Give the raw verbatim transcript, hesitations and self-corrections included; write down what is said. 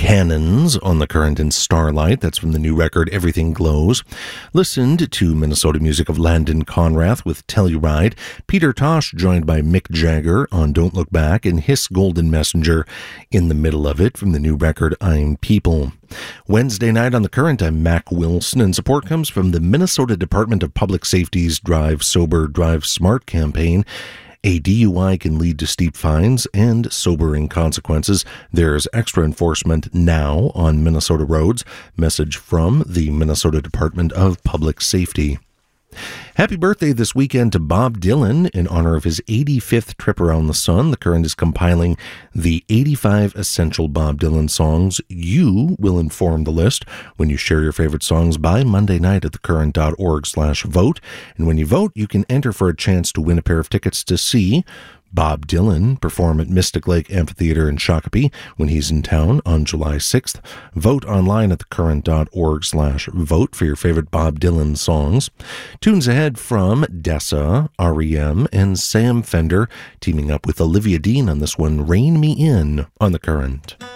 Cannons on the Current and Starlight. That's from the new record Everything Glows. Listened to Minnesota music of Landon Conrath with Telluride. Peter Tosh joined by Mick Jagger on Don't Look Back, and Hiss Golden Messenger in the middle of it from the new record I'm People. Wednesday night on the Current, I'm Mac Wilson, and support comes from the Minnesota Department of Public Safety's Drive Sober, Drive Smart campaign. A D U I can lead to steep fines and sobering consequences. There's extra enforcement now on Minnesota roads. Message from the Minnesota Department of Public Safety. Happy birthday this weekend to Bob Dylan in honor of his eighty-fifth trip around the sun. The Current is compiling the eighty-five essential Bob Dylan songs. You will inform the list when you share your favorite songs by Monday night at thecurrent.org slash vote. And when you vote, you can enter for a chance to win a pair of tickets to see Bob Dylan perform at Mystic Lake Amphitheater in Shakopee when he's in town on July sixth. Vote online at thecurrent.org slash vote for your favorite Bob Dylan songs. Tunes ahead from Dessa, R E M, and Sam Fender, teaming up with Olivia Dean on this one, Rein Me In, on The Current.